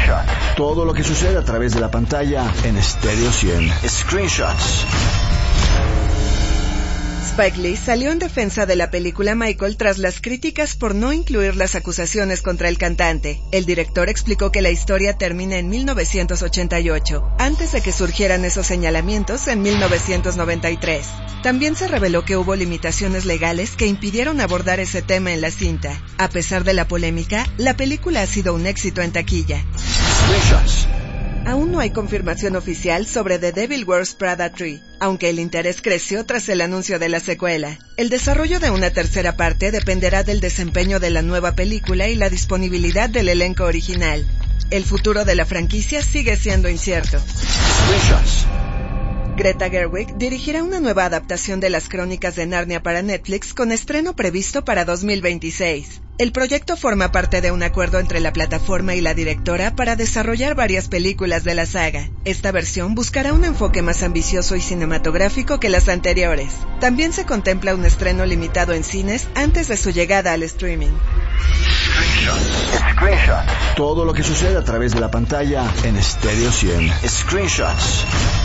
Screenshots. Todo lo que sucede a través de la pantalla en Estéreo 100. Screenshots. Spike Lee salió en defensa de la película Michael tras las críticas por no incluir las acusaciones contra el cantante. El director explicó que la historia termina en 1988, antes de que surgieran esos señalamientos en 1993. También se reveló que hubo limitaciones legales que impidieron abordar ese tema en la cinta. A pesar de la polémica, la película ha sido un éxito en taquilla. Aún no hay confirmación oficial sobre The Devil Wears Prada 3, aunque el interés creció tras el anuncio de la secuela. El desarrollo de una tercera parte dependerá del desempeño de la nueva película y la disponibilidad del elenco original. El futuro de la franquicia sigue siendo incierto. Greta Gerwig dirigirá una nueva adaptación de las Crónicas de Narnia para Netflix con estreno previsto para 2026. El proyecto forma parte de un acuerdo entre la plataforma y la directora para desarrollar varias películas de la saga. Esta versión buscará un enfoque más ambicioso y cinematográfico que las anteriores. También se contempla un estreno limitado en cines antes de su llegada al streaming. Screenshots. Todo lo que sucede a través de la pantalla en Estéreo 100. Screenshots.